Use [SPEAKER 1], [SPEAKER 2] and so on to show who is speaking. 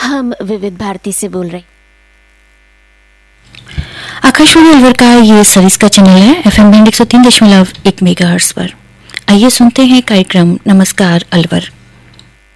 [SPEAKER 1] हम विविध भारती से बोल रहे हैं।
[SPEAKER 2] आकाशवाणी अलवर का ये सर्विस का चैनल है FM बैंड 103.1 मेगाहर्ट्ज पर। आइए सुनते हैं कार्यक्रम नमस्कार अलवर।